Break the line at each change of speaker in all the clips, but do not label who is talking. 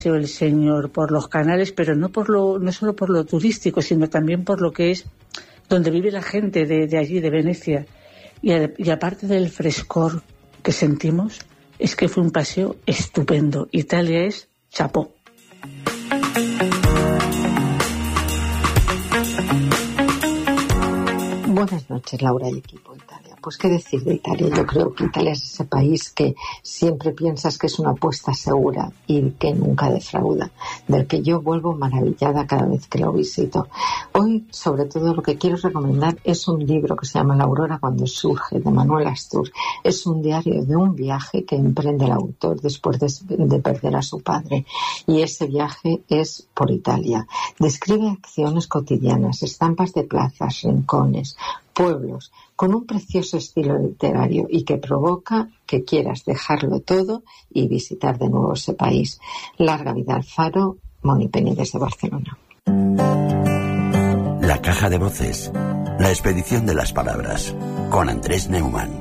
el Señor por los canales, pero no solo por lo turístico, sino también por lo que es donde vive la gente de allí, de Venecia. Y aparte del frescor que sentimos, es que fue un paseo estupendo. Italia es chapó.
Buenas noches, Laura y equipo Italia. Pues qué decir de Italia. Yo creo que Italia es ese país que siempre piensas que es una apuesta segura y que nunca defrauda, del que yo vuelvo maravillada cada vez que lo visito. Hoy, sobre todo, lo que quiero recomendar es un libro que se llama La aurora cuando surge, de Manuel Astur. Es un diario de un viaje que emprende el autor después de perder a su padre, y ese viaje es por Italia. Describe acciones cotidianas, estampas de plazas, rincones, pueblos, con un precioso estilo literario y que provoca que quieras dejarlo todo y visitar de nuevo ese país. Larga vida al faro, Moni Penny desde Barcelona.
La caja de voces, la expedición de las palabras, con Andrés Neumann.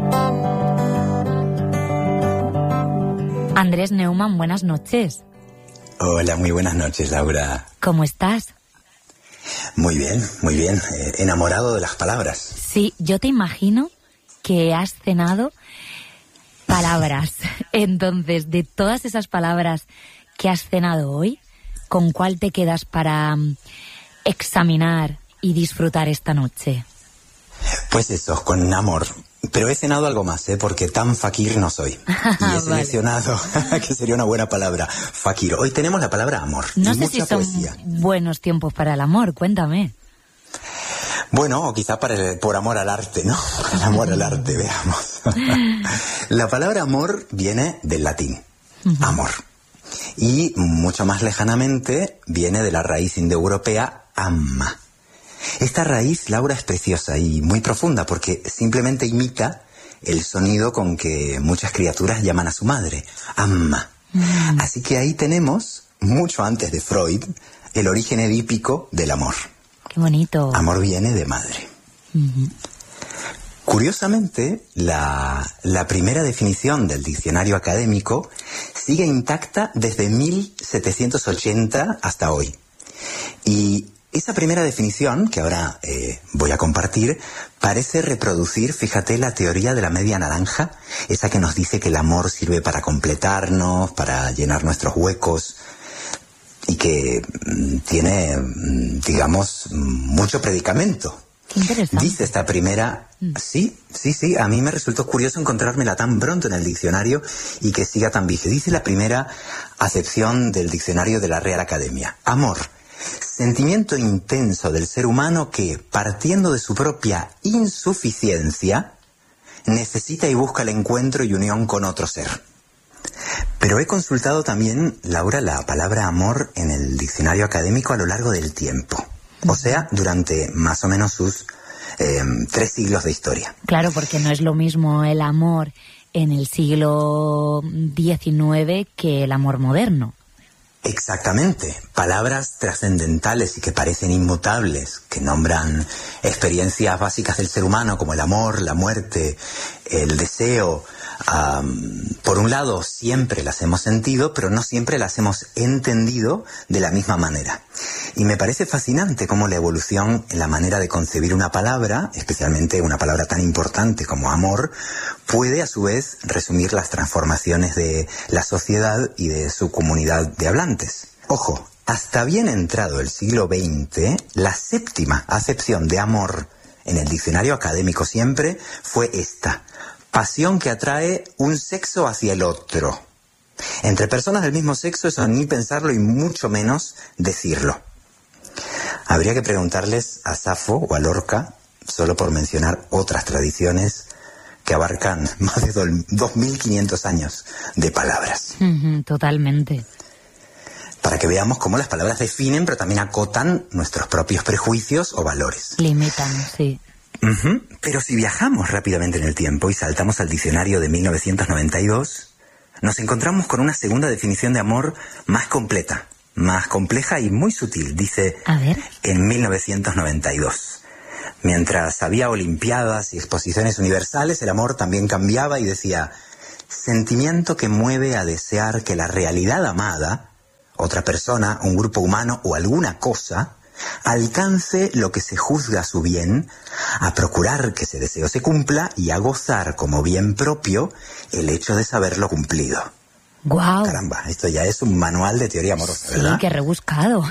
Andrés Neumann, buenas noches.
Hola, muy buenas noches, Laura.
¿Cómo estás?
Muy bien, muy bien. Enamorado de las palabras.
Sí, yo te imagino que has cenado palabras. Entonces, de todas esas palabras que has cenado hoy, ¿con cuál te quedas para examinar y disfrutar esta noche?
Pues eso, con amor. Pero he cenado algo más, porque tan fakir no soy. Y he seleccionado, que sería una buena palabra, fakir. Hoy tenemos la palabra amor.
No
y
sé
mucha
si son
poesía.
Buenos tiempos para el amor, cuéntame.
Bueno, o quizá por amor al arte, ¿no? Por el amor al arte, veamos. La palabra amor viene del latín, amor. Y mucho más lejanamente viene de la raíz indoeuropea amma. Esta raíz, Laura, es preciosa y muy profunda porque simplemente imita el sonido con que muchas criaturas llaman a su madre, amma. Así que ahí tenemos, mucho antes de Freud, el origen edípico del amor.
¡Qué bonito!
Amor viene de madre. Curiosamente, la primera definición del diccionario académico sigue intacta desde 1780 hasta hoy. Y esa primera definición, que ahora voy a compartir, parece reproducir, fíjate, la teoría de la media naranja, esa que nos dice que el amor sirve para completarnos, para llenar nuestros huecos, y que tiene, digamos, mucho predicamento.
Qué interesante.
Dice esta primera... Sí, a mí me resultó curioso encontrármela tan pronto en el diccionario y que siga tan vigente. Dice la primera acepción del diccionario de la Real Academia. Amor: sentimiento intenso del ser humano que, partiendo de su propia insuficiencia, necesita y busca el encuentro y unión con otro ser. Pero he consultado también, Laura, la palabra amor en el diccionario académico a lo largo del tiempo. O sea, durante más o menos sus 3 siglos de historia.
Claro, porque no es lo mismo el amor en el siglo XIX que el amor moderno.
Exactamente. Palabras trascendentales y que parecen inmutables, que nombran experiencias básicas del ser humano como el amor, la muerte, el deseo. Por un lado, siempre las hemos sentido, pero no siempre las hemos entendido de la misma manera. Y me parece fascinante cómo la evolución en la manera de concebir una palabra, especialmente una palabra tan importante como amor, puede a su vez resumir las transformaciones de la sociedad y de su comunidad de hablantes. Ojo, hasta bien entrado el siglo XX, la séptima acepción de amor en el diccionario académico siempre fue esta: pasión que atrae un sexo hacia el otro. Entre personas del mismo sexo eso ni pensarlo y mucho menos decirlo. Habría que preguntarles a Safo o a Lorca, solo por mencionar otras tradiciones que abarcan más de 2.500 años de palabras.
Totalmente.
Para que veamos cómo las palabras definen, pero también acotan nuestros propios prejuicios o valores.
Limitan, sí.
Pero si viajamos rápidamente en el tiempo y saltamos al diccionario de 1992, nos encontramos con una segunda definición de amor más completa, más compleja y muy sutil. Dice,
a ver,
en 1992. Mientras había olimpiadas y exposiciones universales, el amor también cambiaba y decía: sentimiento que mueve a desear que la realidad amada otra persona, un grupo humano o alguna cosa alcance lo que se juzga su bien, a procurar que ese deseo se cumpla y a gozar como bien propio el hecho de saberlo cumplido.
¡Guau!
Caramba, esto ya es un manual de teoría amorosa, ¿verdad?
Sí, qué rebuscado.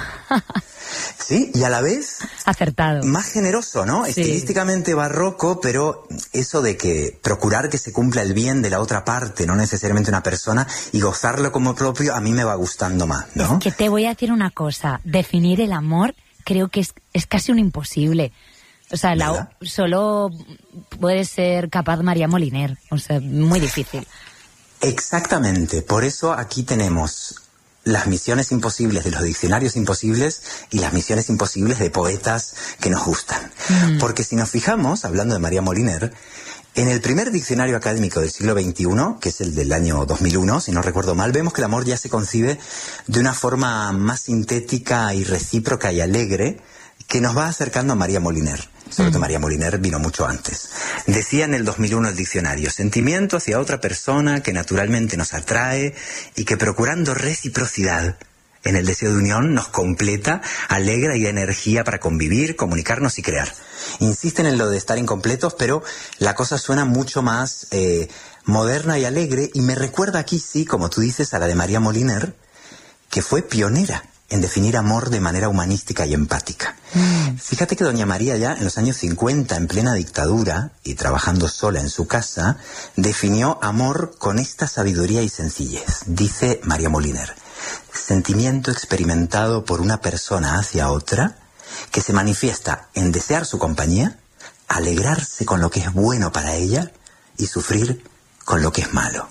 Sí, y a la vez
acertado.
Más generoso, ¿no?
Sí.
Estilísticamente barroco, pero eso de que procurar que se cumpla el bien de la otra parte, no necesariamente una persona, y gozarlo como propio, a mí me va gustando más, ¿no?
Es que te voy a decir una cosa, definir el amor creo que es casi un imposible. O sea, solo puede ser capaz María Moliner, o sea, muy difícil.
Exactamente, por eso aquí tenemos las misiones imposibles de los diccionarios imposibles y las misiones imposibles de poetas que nos gustan. Porque si nos fijamos, hablando de María Moliner, en el primer diccionario académico del siglo XXI, que es el del año 2001, si no recuerdo mal, vemos que el amor ya se concibe de una forma más sintética y recíproca y alegre que nos va acercando a María Moliner. Sobre que María Moliner vino mucho antes. Decía en el 2001 el diccionario: sentimiento hacia otra persona que naturalmente nos atrae y que, procurando reciprocidad en el deseo de unión, nos completa, alegra y da energía para convivir, comunicarnos y crear. Insisten en lo de estar incompletos, pero la cosa suena mucho más moderna y alegre, y me recuerda aquí, sí, como tú dices, a la de María Moliner, que fue pionera en definir amor de manera humanística y empática. Fíjate que doña María, ya en los años 50, en plena dictadura y trabajando sola en su casa, definió amor con esta sabiduría y sencillez. Dice María Moliner: sentimiento experimentado por una persona hacia otra que se manifiesta en desear su compañía, alegrarse con lo que es bueno para ella y sufrir con lo que es malo.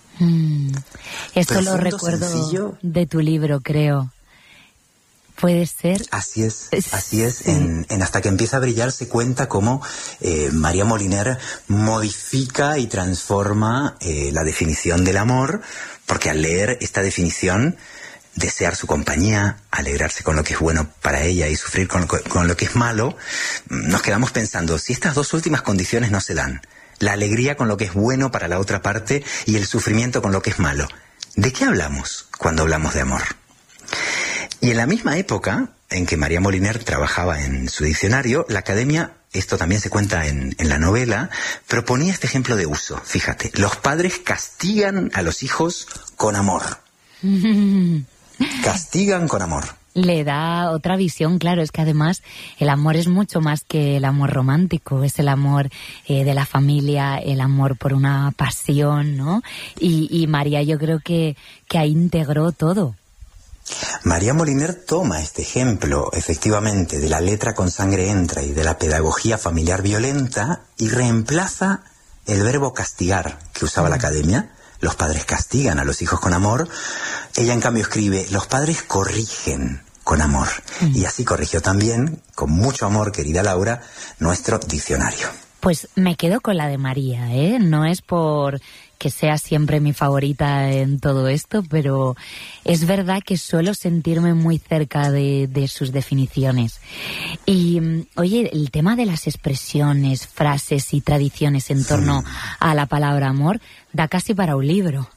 Esto
Profundo,
lo recuerdo
sencillo.
De tu libro, creo. ¿Puede ser?
Así es. En Hasta que empieza a brillar se cuenta cómo María Moliner modifica y transforma la definición del amor, porque al leer esta definición, desear su compañía, alegrarse con lo que es bueno para ella y sufrir con lo que es malo, nos quedamos pensando, si estas dos últimas condiciones no se dan, la alegría con lo que es bueno para la otra parte y el sufrimiento con lo que es malo, ¿de qué hablamos cuando hablamos de amor? Y en la misma época en que María Moliner trabajaba en su diccionario, la Academia, esto también se cuenta en la novela, proponía este ejemplo de uso. Fíjate, los padres castigan a los hijos con amor. Castigan con amor.
Le da otra visión, claro, es que además el amor es mucho más que el amor romántico, es el amor de la familia, el amor por una pasión, ¿no? Y María, yo creo que ahí integró todo.
María Moliner toma este ejemplo, efectivamente, de la letra con sangre entra y de la pedagogía familiar violenta, y reemplaza el verbo castigar que usaba la Academia. Los padres castigan a los hijos con amor. Ella, en cambio, escribe: los padres corrigen con amor. Y así corrigió también, con mucho amor, querida Laura, nuestro diccionario.
Pues me quedo con la de María, ¿eh? No es por que sea siempre mi favorita en todo esto, pero es verdad que suelo sentirme muy cerca de sus definiciones. Y, oye, el tema de las expresiones, frases y tradiciones en torno a la palabra amor da casi para un libro.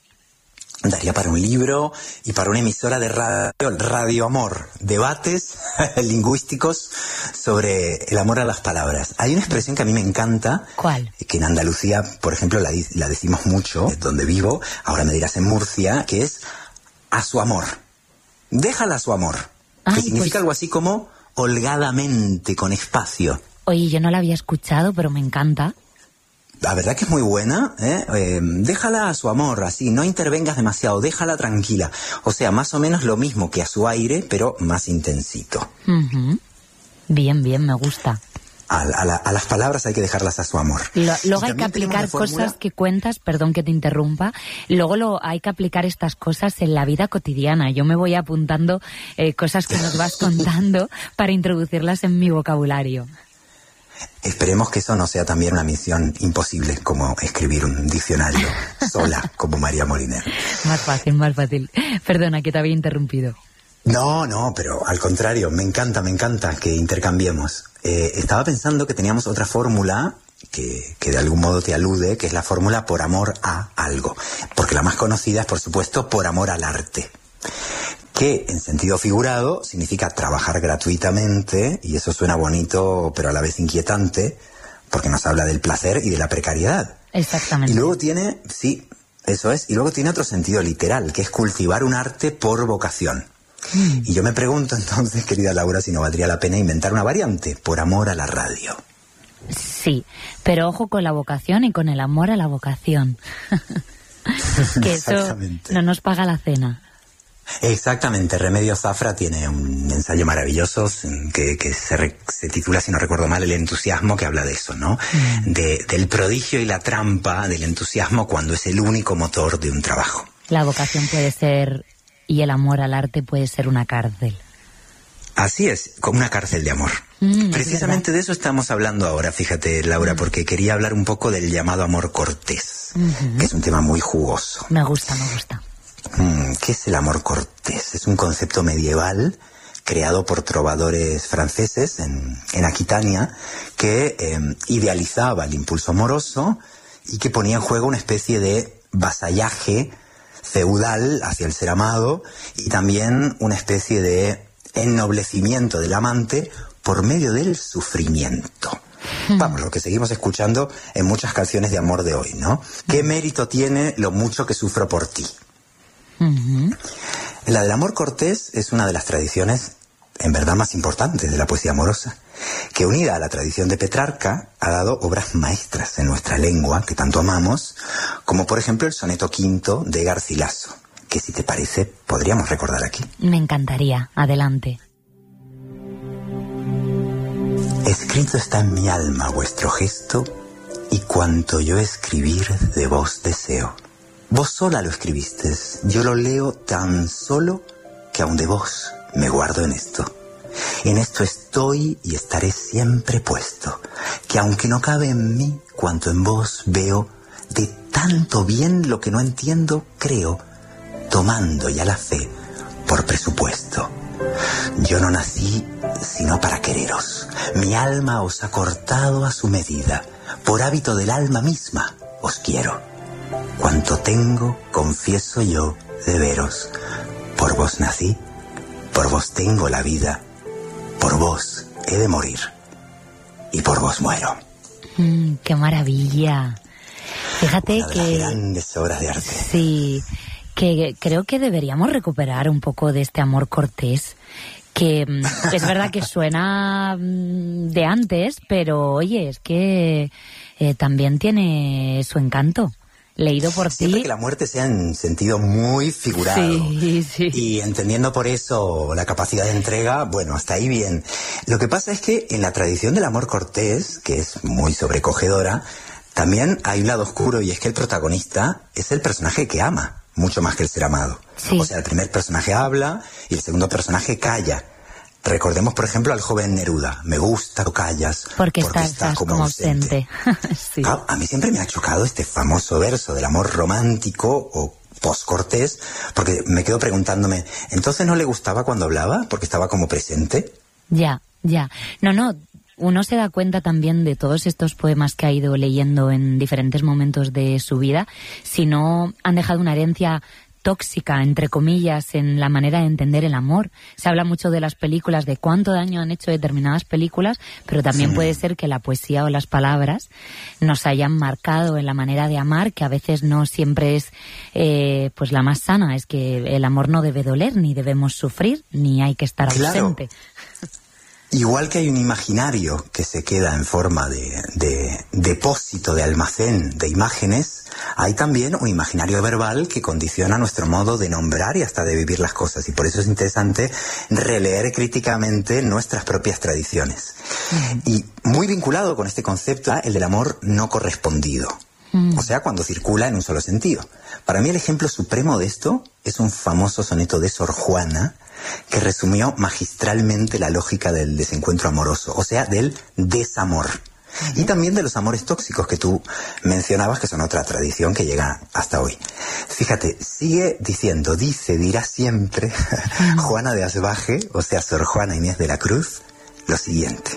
Daría para un libro y para una emisora de Radio Amor. Debates lingüísticos sobre el amor a las palabras. Hay una expresión que a mí me encanta.
¿Cuál?
Que en Andalucía, por ejemplo, la decimos mucho, donde vivo, ahora me dirás en Murcia, que es a su amor. Déjala a su amor. Que significa algo así como holgadamente, con espacio.
Oye, yo no la había escuchado, pero me encanta.
La verdad que es muy buena, ¿eh? Déjala a su amor, así, no intervengas demasiado, déjala tranquila. O sea, más o menos lo mismo que a su aire, pero más intensito.
Bien, me gusta.
A las palabras hay que dejarlas a su amor.
Luego hay que aplicar cosas que cuentas, perdón que te interrumpa, luego hay que aplicar estas cosas en la vida cotidiana. Yo me voy apuntando cosas que nos vas contando para introducirlas en mi vocabulario.
Esperemos que eso no sea también una misión imposible, como escribir un diccionario sola, como María Moliner.
Más fácil. Perdona que te había interrumpido.
No, pero al contrario, me encanta que intercambiemos. Estaba pensando que teníamos otra fórmula que de algún modo te alude, que es la fórmula por amor a algo. Porque la más conocida es, por supuesto, por amor al arte. que en sentido figurado significa trabajar gratuitamente, y eso suena bonito pero a la vez inquietante, porque nos habla del placer y de la precariedad.
Exactamente.
Y luego tiene, sí, eso es, y luego tiene otro sentido literal, que es cultivar un arte por vocación. Y yo me pregunto entonces, querida Laura, si no valdría la pena inventar una variante, por amor a la radio.
Sí, pero ojo con la vocación y con el amor a la vocación. Que eso no nos paga la cena.
Exactamente, Remedios Zafra tiene un ensayo maravilloso que se titula, si no recuerdo mal, El entusiasmo, que habla de eso, ¿no? Del prodigio y la trampa del entusiasmo cuando es el único motor de un trabajo. La vocación puede ser, y el amor al arte puede ser una cárcel. Así es, como una cárcel de amor. Precisamente de eso estamos hablando ahora, fíjate, Laura, porque quería hablar un poco del llamado amor cortés, que es un tema muy jugoso. Me gusta. ¿Qué es el amor cortés? Es un concepto medieval creado por trovadores franceses en Aquitania que idealizaba el impulso amoroso y que ponía en juego una especie de vasallaje feudal hacia el ser amado y también una especie de ennoblecimiento del amante por medio del sufrimiento. Vamos, lo que seguimos escuchando en muchas canciones de amor de hoy, ¿no? ¿Qué mérito tiene lo mucho que sufro por ti? La del amor cortés es una de las tradiciones en verdad más importantes de la poesía amorosa, que unida a la tradición de Petrarca ha dado obras maestras en nuestra lengua que tanto amamos, como por ejemplo el soneto quinto de Garcilaso, que si te parece podríamos recordar aquí. Me encantaría, adelante. Escrito está en mi alma vuestro gesto y cuanto yo escribir de vos deseo. Vos sola lo escribisteis, yo lo leo tan solo que aun de vos me guardo en esto. En esto estoy y estaré siempre puesto, que aunque no cabe en mí cuanto en vos veo, de tanto bien lo que no entiendo creo, tomando ya la fe por presupuesto. Yo no nací sino para quereros, mi alma os ha cortado a su medida, por hábito del alma misma os quiero. Cuanto tengo, confieso yo, de veros. Por vos nací, por vos tengo la vida, por vos he de morir y por vos muero. ¡Qué maravilla! Fíjate una de las grandes obras de arte. Sí, que creo que deberíamos recuperar un poco de este amor cortés, que es verdad que suena de antes, pero oye, es que también tiene su encanto. Leído por ti. Siempre que la muerte sea en sentido muy figurado. Sí. Y entendiendo por eso la capacidad de entrega, bueno, hasta ahí bien. Lo que pasa es que en la tradición del amor cortés, que es muy sobrecogedora, también hay un lado oscuro, y es que el protagonista es el personaje que ama, mucho más que el ser amado. Sí. O sea, el primer personaje habla y el segundo personaje calla. Recordemos, por ejemplo, al joven Neruda. Me gusta, callas, porque estás como ausente. Sí. A mí siempre me ha chocado este famoso verso del amor romántico o post-cortés, porque me quedo preguntándome, ¿entonces no le gustaba cuando hablaba? ¿Porque estaba como presente? Ya. No, uno se da cuenta también de todos estos poemas que ha ido leyendo en diferentes momentos de su vida, si no han dejado una herencia tóxica, entre comillas, en la manera de entender el amor. Se habla mucho de las películas, de cuánto daño han hecho determinadas películas, pero también puede ser que la poesía o las palabras nos hayan marcado en la manera de amar, que a veces no siempre es pues la más sana. Es que el amor no debe doler, ni debemos sufrir, ni hay que estar ausente. Igual que hay un imaginario que se queda en forma de depósito, de almacén de imágenes, hay también un imaginario verbal que condiciona nuestro modo de nombrar y hasta de vivir las cosas. Y por eso es interesante releer críticamente nuestras propias tradiciones. Y muy vinculado con este concepto, el del amor no correspondido. O sea, cuando circula en un solo sentido. Para mí el ejemplo supremo de esto es un famoso soneto de Sor Juana, que resumió magistralmente la lógica del desencuentro amoroso, o sea, del desamor. Y también de los amores tóxicos que tú mencionabas, que son otra tradición que llega hasta hoy. Fíjate, sigue diciendo, dirá siempre Juana de Asbaje, o sea, Sor Juana Inés de la Cruz, lo siguiente.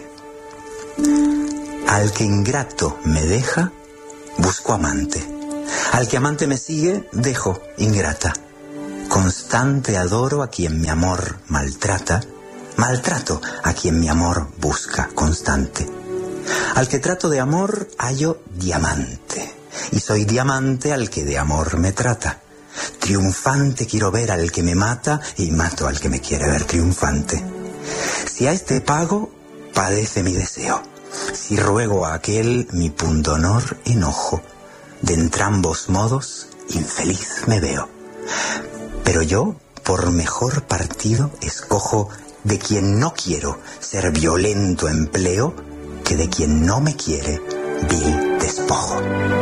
Al que ingrato me deja, busco amante. Al que amante me sigue, dejo ingrata. Constante adoro a quien mi amor maltrata, maltrato a quien mi amor busca constante. Al que trato de amor hallo diamante, y soy diamante al que de amor me trata. Triunfante quiero ver al que me mata, y mato al que me quiere ver triunfante. Si a este pago, padece mi deseo. Si ruego a aquel mi pundonor enojo. De entrambos modos, infeliz me veo. Pero yo, por mejor partido, escojo de quien no quiero ser violento empleo, que de quien no me quiere, vil despojo.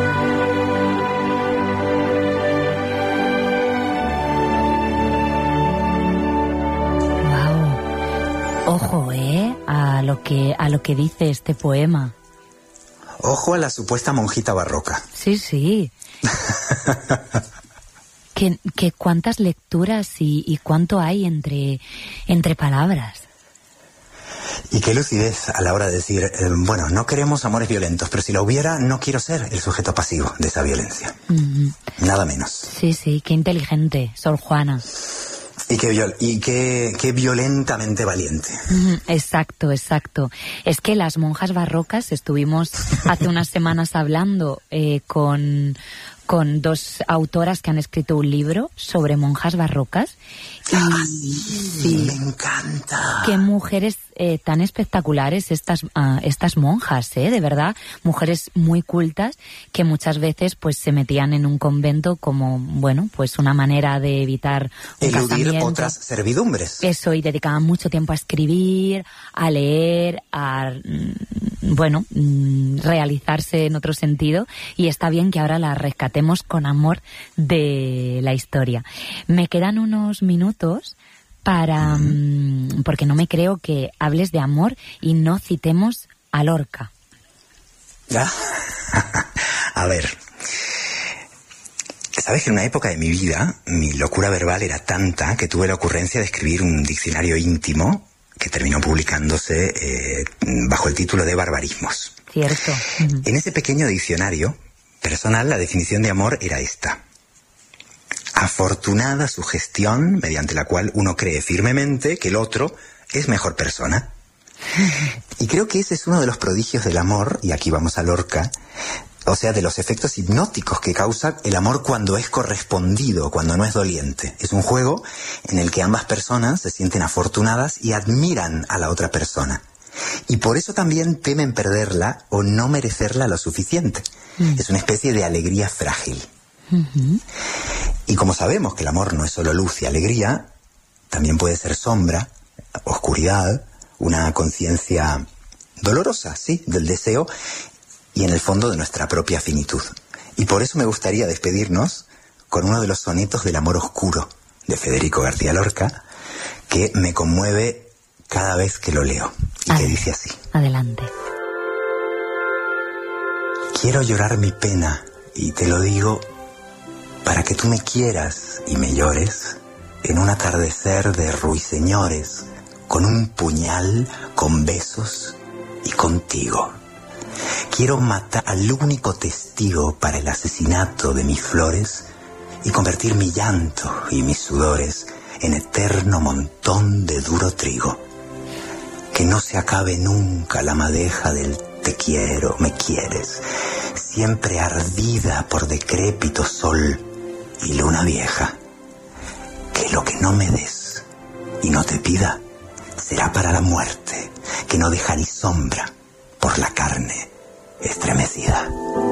Ojo, a lo que dice este poema.
Ojo a la supuesta monjita barroca.
Sí. que cuántas lecturas y cuánto hay entre palabras.
Y qué lucidez a la hora de decir, bueno, no queremos amores violentos, pero si lo hubiera, no quiero ser el sujeto pasivo de esa violencia. Nada menos.
Sí, qué inteligente, Sor Juana.
Y qué violentamente valiente.
Exacto. Es que las monjas barrocas, estuvimos hace unas semanas hablando con dos autoras que han escrito un libro sobre monjas barrocas.
Sí, me encanta.
Qué mujeres tan espectaculares estas monjas, de verdad, mujeres muy cultas que muchas veces pues se metían en un convento como, bueno, pues una manera de evitar un
eludir
casamiento.
Otras servidumbres.
Eso, y dedicaban mucho tiempo a escribir, a leer, a realizarse en otro sentido, y está bien que ahora la rescatemos con amor de la historia. Me quedan unos minutos para porque no me creo que hables de amor y no citemos a Lorca.
A ver, sabes que en una época de mi vida mi locura verbal era tanta que tuve la ocurrencia de escribir un diccionario íntimo que terminó publicándose bajo el título de Barbarismos.
Cierto.
En ese pequeño diccionario personal, la definición de amor era esta: afortunada sugestión mediante la cual uno cree firmemente que el otro es mejor persona. Y creo que ese es uno de los prodigios del amor, y aquí vamos a Lorca, o sea, de los efectos hipnóticos que causa el amor cuando es correspondido, cuando no es doliente. Es un juego en el que ambas personas se sienten afortunadas y admiran a la otra persona. Y por eso también temen perderla o no merecerla lo suficiente. Es una especie de alegría frágil. Y como sabemos que el amor no es solo luz y alegría, también puede ser sombra, oscuridad, una conciencia dolorosa, sí, del deseo y en el fondo de nuestra propia finitud. Y por eso me gustaría despedirnos con uno de los sonetos del amor oscuro de Federico García Lorca, que me conmueve cada vez que lo leo, y que dice así.
Adelante.
Quiero llorar mi pena, y te lo digo para que tú me quieras y me llores en un atardecer de ruiseñores, con un puñal, con besos y contigo. Quiero matar al único testigo para el asesinato de mis flores y convertir mi llanto y mis sudores en eterno montón de duro trigo. Que no se acabe nunca la madeja del te quiero, me quieres, siempre ardida por decrépito sol y luna vieja. Que lo que no me des y no te pida será para la muerte, que no deja ni sombra por la carne estremecida.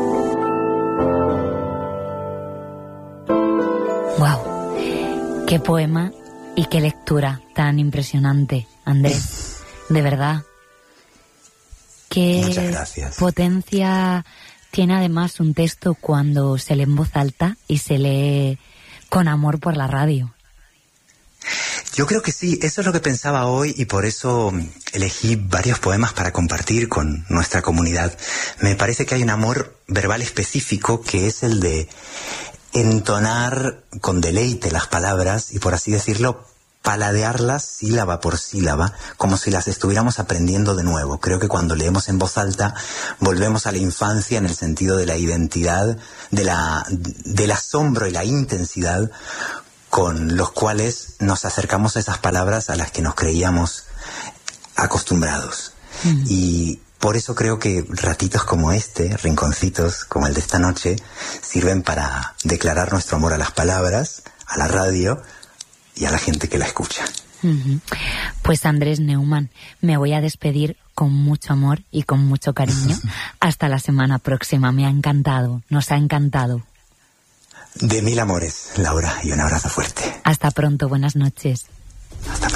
Wow, qué poema y qué lectura tan impresionante, Andrés, de verdad.
Muchas gracias.
Qué potencia tiene además un texto cuando se lee en voz alta y se lee con amor por la radio.
Yo creo que sí, eso es lo que pensaba hoy, y por eso elegí varios poemas para compartir con nuestra comunidad. Me parece que hay un amor verbal específico que es el de entonar con deleite las palabras y, por así decirlo, paladearlas sílaba por sílaba, como si las estuviéramos aprendiendo de nuevo. Creo que cuando leemos en voz alta volvemos a la infancia en el sentido de la identidad, del asombro y la intensidad con los cuales nos acercamos a esas palabras a las que nos creíamos acostumbrados. Y por eso creo que ratitos como este, rinconcitos como el de esta noche, sirven para declarar nuestro amor a las palabras, a la radio y a la gente que la escucha.
Pues Andrés Neumann, me voy a despedir con mucho amor y con mucho cariño. Hasta la semana próxima. Me ha encantado, nos ha encantado.
De mil amores, Laura, y un abrazo fuerte.
Hasta pronto, buenas noches.